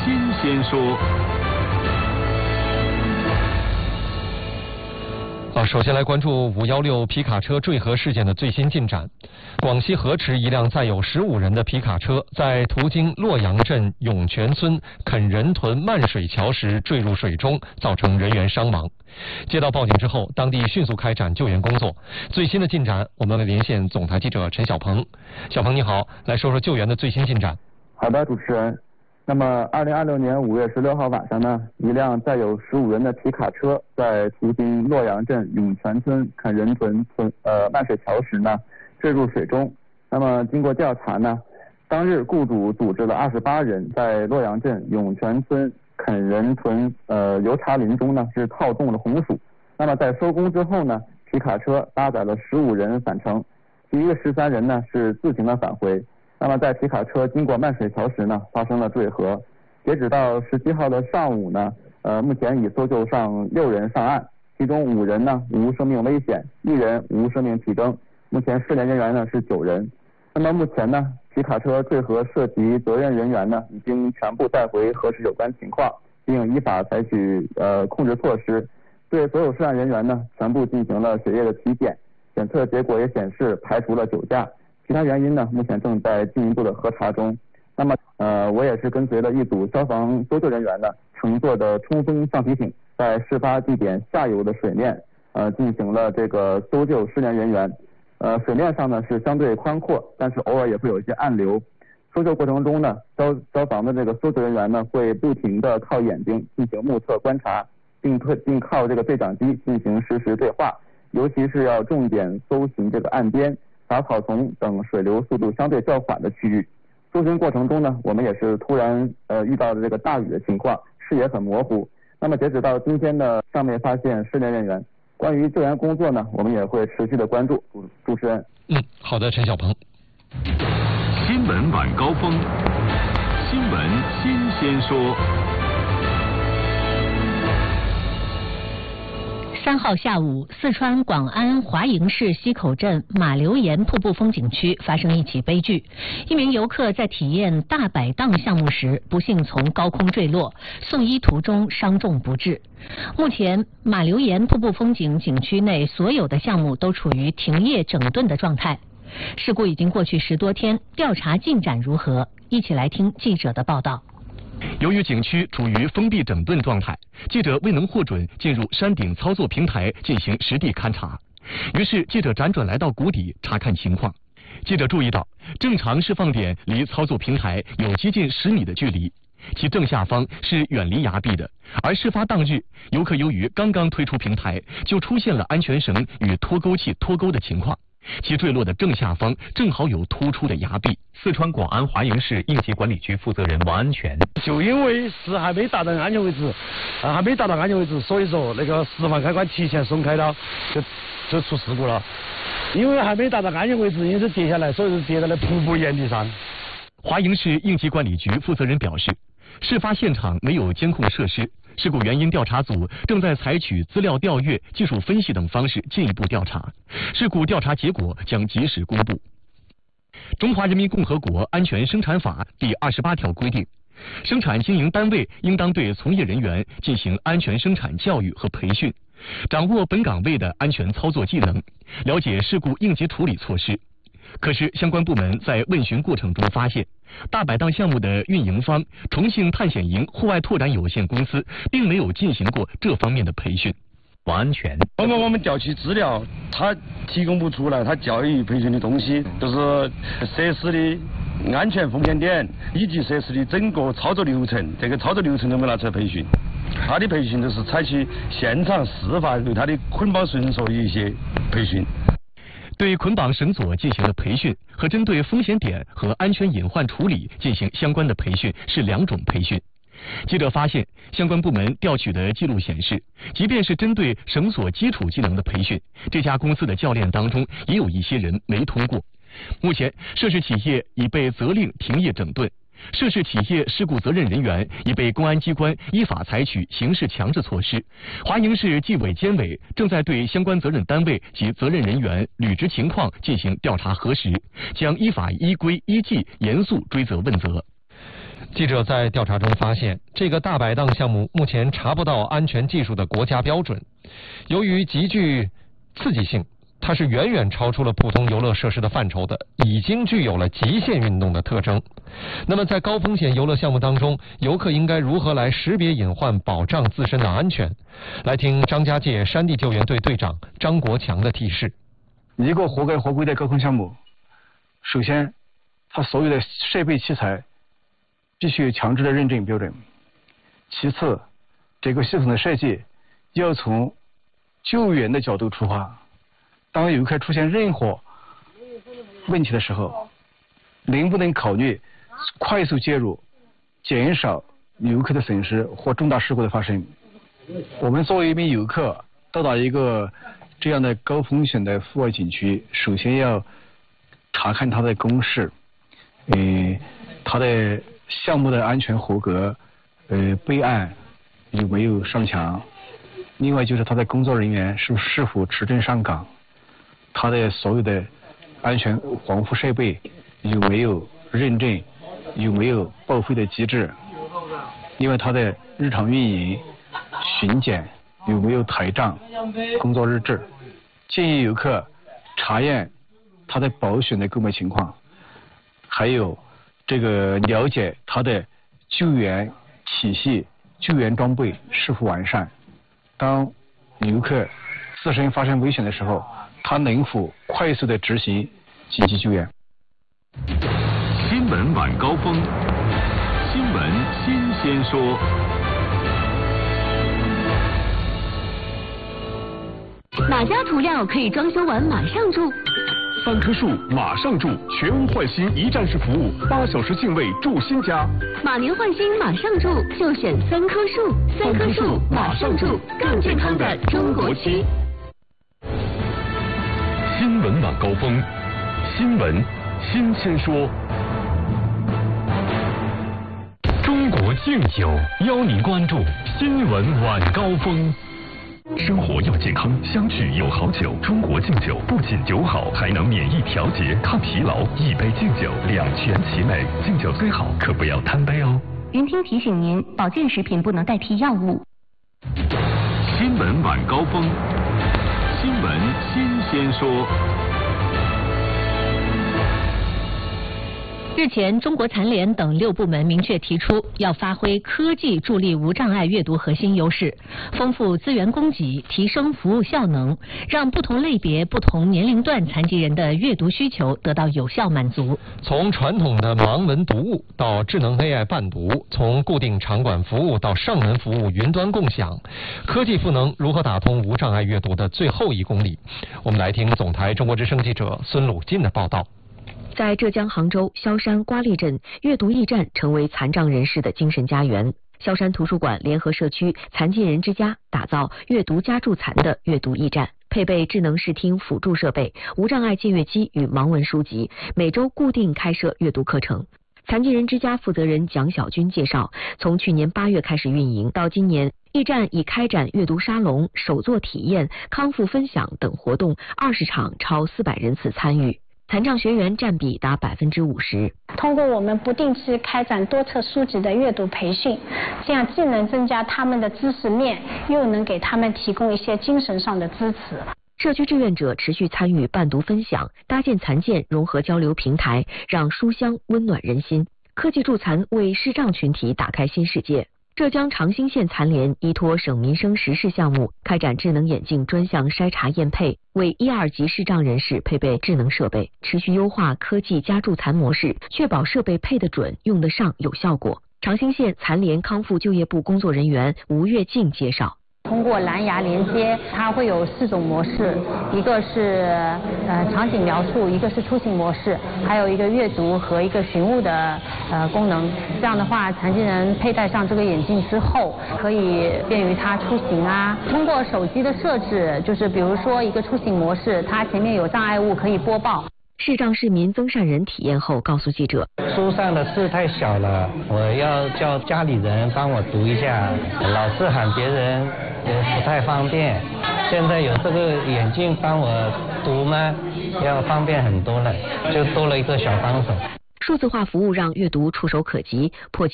新鲜说。 首先来关注516皮卡车坠河事件的最新进展。广西河池一辆载有15人的皮卡车在途经洛阳镇涌泉村垦仁屯漫水桥时坠入水中，造成人员伤亡。接到报警之后，当地迅速开展救援工作。最新的进展，我们来连线总台记者陈小鹏。小鹏你好，来说说救援的最新进展。 好的，主持人。那么2026年5月16号晚上呢，一辆载有15人的皮卡车在途经洛阳镇涌泉村垦仁屯漫水桥时呢，坠入水中。那么经过调查呢，当日雇主组织了28人在洛阳镇涌泉村垦仁屯油茶林中呢是套中了红薯。那么在收工之后呢，皮卡车搭载了15人返程，其余13人呢是自行的返回。那么在皮卡车经过漫水桥时呢，发生了坠河。截止到17号的上午呢，目前已搜救上6人上岸，其中5人呢无生命危险，1人无生命体征。目前失联人员呢是9人。那么目前呢，皮卡车坠河涉及责任人员呢已经全部带回核实有关情况，并依法采取控制措施。对所有涉案人员呢全部进行了血液的体检，检测结果也显示排除了酒驾。其他原因呢，目前正在进一步的核查中。那么，我也是跟随了一组消防搜救人员呢，乘坐的冲锋橡皮艇，在事发地点下游的水面，进行了这个搜救失联人员。水面上呢是相对宽阔，但是偶尔也会有一些暗流。搜救过程中呢，消防的这个搜救人员呢会不停的靠眼睛进行目测观察，并靠这个对讲机进行实时对话，尤其是要重点搜寻这个岸边、杂草丛等水流速度相对较缓的区域。搜寻过程中呢，我们也是突然遇到的这个大雨的情况，视野很模糊。那么截止到今天呢，尚未发现失联人员。关于救援工作呢，我们也会持续的关注。主持人。 好的，陈小鹏。 新闻晚高峰，新闻新鲜说。 3号下午，四川广安华营市西口镇马流岩瀑布风景区发生一起悲剧。一名游客在体验大摆荡项目时，不幸从高空坠落，送医途中伤重不治。目前，马流岩瀑布风景景区内所有的项目都处于停业整顿的状态。事故已经过去10多天，调查进展如何？一起来听记者的报道。 由于景区处于封闭整顿状态，记者未能获准进入山顶操作平台进行实地勘察。于是记者辗转来到谷底查看情况。记者注意到，正常释放点离操作平台有接近10米的距离，其正下方是远离崖壁的。而事发当日，游客由于刚刚推出平台，就出现了安全绳与脱钩器脱钩的情况。其坠落的正下方正好有突出的崖壁。 四川广安华营市应急管理局负责人王安全， 就因为是还没达到安全位置，所以说那个释放开关提前松开了，就出事故了。因为还没达到安全位置，因此跌下来，所以说跌在了瀑布岩壁上。 华营市应急管理局负责人表示，事发现场没有监控设施，事故原因调查组正在采取资料调阅、技术分析等方式进一步调查，事故调查结果将及时公布。中华人民共和国安全生产法第28条规定，生产经营单位应当对从业人员进行安全生产教育和培训，掌握本岗位的安全操作技能，了解事故应急处理措施。可是相关部门在问询过程中发现，大摆荡项目的运营方重庆探险营户外拓展有限公司并没有进行过这方面的培训。 王安全， 通过我们调取资料，他提供不出来他教育培训的东西，就是设施的安全风险点以及设施的整个操作流程，这个操作流程都没拿出来培训。他的培训都是采取现场示范，对他的捆绑绳索一些培训。 对捆绑绳索进行了培训，和针对风险点和安全隐患处理进行相关的培训是2种培训。记者发现，相关部门调取的记录显示，即便是针对绳索基础技能的培训，这家公司的教练当中也有一些人没通过。目前，涉事企业已被责令停业整顿，涉事企业事故责任人员已被公安机关依法采取刑事强制措施。华营市纪委监委正在对相关责任单位及责任人员履职情况进行调查核实，将依法依规依纪严肃追责问责。 记者在调查中发现，这个大摆档项目目前查不到安全技术的国家标准。由于极具刺激性，它是远远超出了普通游乐设施的范畴的，已经具有了极限运动的特征。那么在高风险游乐项目当中，游客应该如何来识别隐患，保障自身的安全？来听张家界山地救援队队长张国强的提示。 一个合格合规的高空项目，首先它所有的设备器材必须有强制的认证标准。其次，这个系统的设计要从救援的角度出发。当游客出现任何问题的时候，能不能考虑快速介入，减少游客的损失或重大事故的发生？我们作为一名游客到达一个这样的高风险的户外景区，首先要查看它的公示，它的项目的安全合格，备案有没有上墙，另外就是它的工作人员是否持证上岗，它的所有的安全防护设备有没有认证，有没有报废的机制，另外它的日常运营巡检有没有台账工作日志。建议游客查验它的保险的购买情况，还有这个了解它的救援体系、救援装备是否完善。当游客自身发生危险的时候，他能否快速的执行紧急救援？ 新闻晚高峰，新闻新鲜说。 哪家涂料可以装修完马上住 3棵树马上住，全屋换新一站式服务，8小时净位住新家。 马年换新马上住，就选3棵树，3棵树马上住，更健康的中国区。 新闻晚高峰，新闻新鲜说。中国敬酒邀您关注新闻晚高峰。生活要健康，相聚有好酒。中国敬酒不仅酒好，还能免疫调节、抗疲劳。一杯敬酒，两全其美。敬酒虽好，可不要贪杯哦。 云听提醒您，保健食品不能代替药物。 新闻晚高峰，新闻新鲜说。 日前，中国残联等6部门明确提出，要发挥科技助力无障碍阅读核心优势，丰富资源供给，提升服务效能，让不同类别、不同年龄段残疾人的阅读需求得到有效满足。 从传统的盲文读物到智能 AI 伴读，从固定场馆服务到上门服务云端共享，科技赋能如何打通无障碍阅读的最后1公里？我们来听总台中国之声记者孙鲁进的报道。 在浙江杭州萧山瓜砾镇，阅读驿站成为残障人士的精神家园。萧山图书馆联合社区残疾人之家打造阅读家助残的阅读驿站，配备智能视听辅助设备、无障碍借阅机与盲文书籍，每周固定开设阅读课程。残疾人之家负责人蒋小军介绍，从去年8月开始运营，到今年，驿站已开展阅读沙龙、手作体验、康复分享等活动20场，超400人次参与。残障学员占比达50%。 通过我们不定期开展多册书籍的阅读培训，这样既能增加他们的知识面，又能给他们提供一些精神上的支持。 社区志愿者持续参与伴读分享，搭建残健融合交流平台，让书香温暖人心。科技助残为视障群体打开新世界。浙江长兴县残联依托省民生实事项目，开展智能眼镜专项筛查验配，为1、2级视障人士配备智能设备，持续优化科技加助残模式，确保设备配得准、用得上、有效果。长兴县残联康复就业部工作人员吴月静介绍。 通过蓝牙连接，它会有4种模式，一个是场景描述，一个是出行模式，还有一个阅读和一个寻物的功能。这样的话，残疾人佩戴上这个眼镜之后，可以便于他出行啊。通过手机的设置，就是比如说一个出行模式，它前面有障碍物可以播报。 视障市民曾善仁体验后告诉记者， 书上的字太小了，我要叫家里人帮我读一下，老是喊别人也不太方便，现在有这个眼镜帮我读吗，要方便很多了，就多了一个小帮手。 数字化服务让阅读触手可及，破解